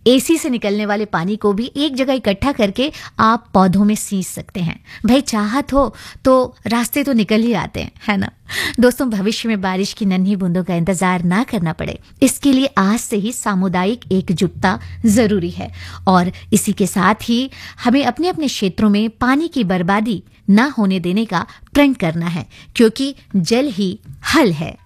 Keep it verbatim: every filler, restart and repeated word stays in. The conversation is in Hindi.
एसी से निकलने वाले पानी को भी एक जगह इकट्ठा करके आप पौधों में सींच सकते हैं। भाई चाहत हो तो रास्ते तो निकल ही आते हैं, है ना। दोस्तों, भविष्य में बारिश की नन्ही बूंदों का इंतजार ना करना पड़े, इसके लिए आज से ही सामुदायिक एकजुटता जरूरी है। और इसी के साथ ही हमें अपने अपने क्षेत्रों में पानी की बर्बादी ना होने देने का प्रण करना है, क्योंकि जल ही हल है।